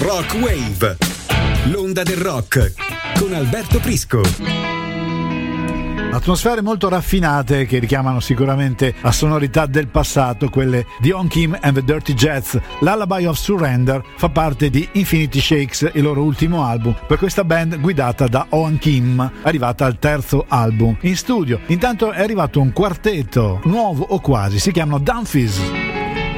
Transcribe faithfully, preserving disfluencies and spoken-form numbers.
Rock Wave, l'onda del rock, con Alberto Prisco. Atmosfere molto raffinate che richiamano sicuramente a sonorità del passato, quelle di On Kim and the Dirty Jets. Lullaby of Surrender fa parte di Infinity Shakes, il loro ultimo album, per questa band guidata da On Kim, arrivata al terzo album. In studio intanto è arrivato un quartetto nuovo o quasi, si chiamano Dumfries.